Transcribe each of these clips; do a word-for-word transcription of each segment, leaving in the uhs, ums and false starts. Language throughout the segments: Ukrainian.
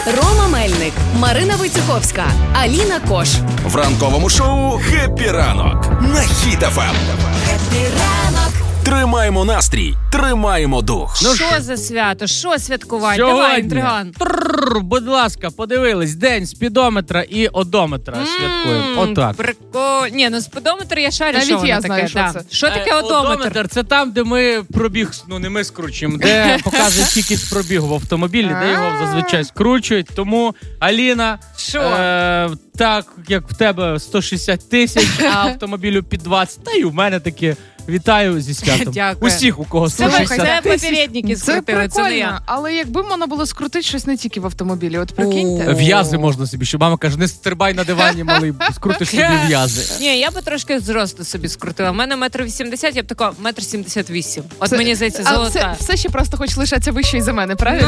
Рома Мельник, Марина Войцеховська, Аліна Кош. В ранковому шоу «Хеппі ранок» на Хіт еф ем. Хеппі ранок. Тримаємо настрій, тримаємо дух. Ну що за свято? Що святкувати? Сьогодні. Давай, інтриган. Трррр, будь ласка, подивились. День спідометра і одометра святкуємо. Отак. Прикольно. Ні, ну спідометр я шарю, Навіть що воно я таке. знаю, що да. це. Що таке Е, одометр? Це там, де ми пробіг, ну не ми скручуємо, де показують кількість пробігу в автомобілі, де його зазвичай скручують. Тому, Аліна, Що? Е, так, як в тебе сто шістдесят тисяч, а автомобілю під двадцять, та й у мене таке. Вітаю зі святом. Дякую. Усіх, у кого сто Це, шістдесят це тисяч. попередники Це скрутили, це не прикольно, я. але якби можна було скрутити щось не тільки в автомобілі, от прикиньте. В'язи можна собі, що мама каже, не стрибай на дивані, малий, скрутиш собі в'язи. Ні, я би трошки зросту собі скрутила. У мене метр вісімдесят, я б така метр сімдесят вісім. От Це- мені здається, А золота. це все ще просто хочеш лишатися вище і за мене, правильно?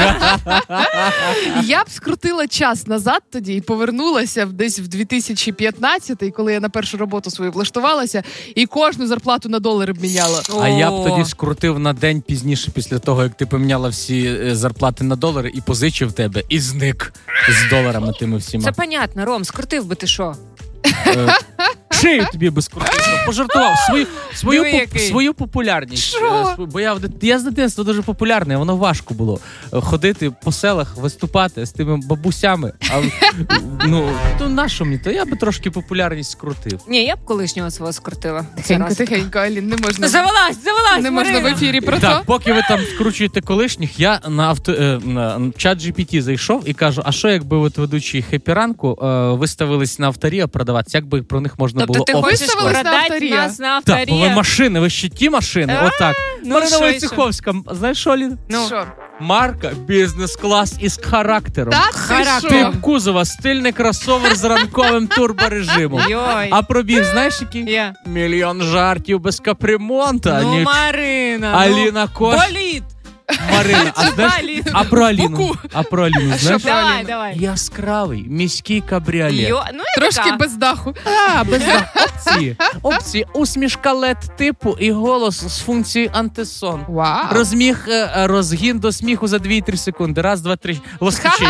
Я б скрутила час назад тоді і повернулася в- десь в дві тисячі п'ятнадцятий, коли я на першу роботу свою влаштувалася, і кожну зарплату на долари б міняла. А я б О. тоді скрутив на день пізніше, після того, як ти поміняла всі е, зарплати на долари і позичив тебе, і зник з доларами тими всіма. Це понятно, Ром, скрутив би ти що? Е, Шию тобі би скрутив. Пожартував свою, свою, Диви, поп- який. свою популярність. Що? Е, св- Бо я, в дит- я з дитинства дуже популярний, воно важко було е, ходити по селах, виступати з тими бабусями. А, ну, то на що мені? То я би трошки популярність скрутив. Ні, я б колишнього свого скрутила. Тихенько, Раз. тихенько, Алін, не можна. Завелась, завелась, Не можна в Марина. ефірі про Так, то. поки ви там скручуєте колишніх, я на авто е, на чат джі пі ті зайшов і кажу: а що якби от ведучі «Хеппі ранку» е, виставились на авторія продаватися, як би про них можна Тобто було ти офіс хочеш Виставились на продати авторія? нас на Так, бо ви авторія? машини, ви ще ті машини, А, отак. ну, Марина що, і Войцеховська, знаєш що, Лін? Ну. Що? Марка, бізнес-клас із характером. Та ти Характер. що? Тип кузова, стильний кросовер з ранковим турборежимом. Йой. А пробіг, знаєш який? Я. Мільйон жартів без капремонта. Ну, Ні- Марина. Аліна ну, Кош. Боліт. Марина, а знаєш, Боліт. а про Аліну? Буку. А про Аліну, знаєш? про Давай, Аліну? давай. Яскравий міський кабріолет. Йо, ну і Трошки така. без даху. А, без опції. Опції. Усмішка лед типу і голос з функцією антисон. Вау. Розміг, е, розгін до сміху за дві-три секунди. Раз, два, три. Лоскачей.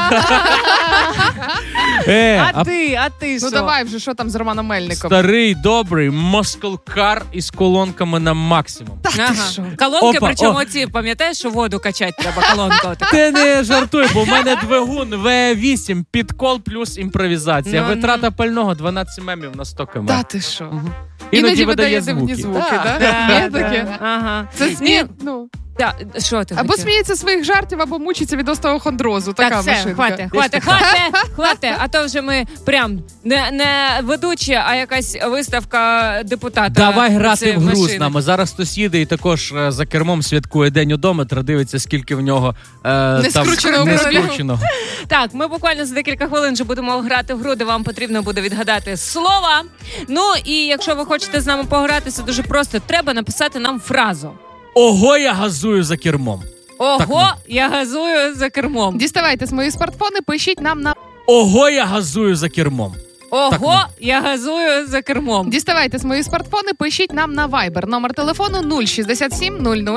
Е, А ти, а ти що? Ну давай вже, що там з Романом Мельником? старий, добрий москалкар із колонками на максимум. Ага. що? Колонки, Опа, причому о. ці, пам'ятаєш, що воду качати треба, колонка отака. Ти не жартуй, бо в мене двигун ве вісім, підкол плюс імпровізація. Ну, Витрата пального дванадцять мемів на сто км. Та ти що? Іноді видає видає дивні звуки. звуки, Да. да? Є Да, таке? да. Ага. Це Ні, смі... ну, да, що ти або хотів? сміється з своїх жартів, або мучиться від остеохондрозу. Така Так, все, машинка. хватить, хватить, хватить, хватить, а то вже ми прям не, не ведучі, а якась виставка депутата. Давай грати цієї в гру з машини. нами. Зараз хтось їде і також е, за кермом святкує день одометра, дивиться, скільки в нього е, Нескрученого там пробігу. нескрученого. Так, ми буквально за декілька хвилин вже будемо грати в гру, де вам потрібно буде відгадати слова. Ну і якщо ви хочете з нами пограти, це дуже просто. Треба написати нам фразу. Ого, я газую за кермом. Ого, Так, я газую за кермом. Діставайте з мої смартфони, пишіть нам на Ого, я газую за кермом. Ого, я газую за кермом. Діставайте з мої смартфони, пишіть нам на Viber. Номер телефону нуль шістдесят сім нуль нуль